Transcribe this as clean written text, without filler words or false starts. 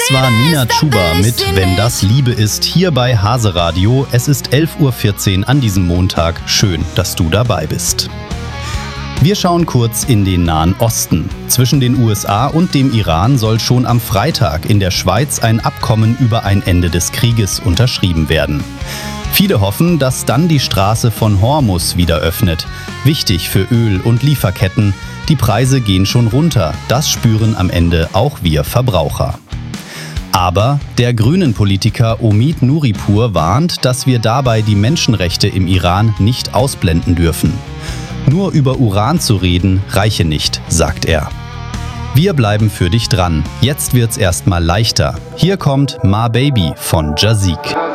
Das war Nina Chuba mit Wenn das Liebe ist, hier bei Hase Radio. Es ist 11.14 Uhr an diesem Montag. Schön, dass du dabei bist. Wir schauen kurz in den Nahen Osten. Zwischen den USA und dem Iran soll schon am Freitag in der Schweiz ein Abkommen über ein Ende des Krieges unterschrieben werden. Viele hoffen, dass dann die Straße von Hormuz wieder öffnet. Wichtig für Öl- und Lieferketten. Die Preise gehen schon runter. Das spüren am Ende auch wir Verbraucher. Aber der Grünen-Politiker Omid Nuripur warnt, dass wir dabei die Menschenrechte im Iran nicht ausblenden dürfen. Nur über Uran zu reden, reiche nicht, sagt er. Wir bleiben für dich dran. Jetzt wird's erstmal leichter. Hier kommt Ma Baby von Jazik.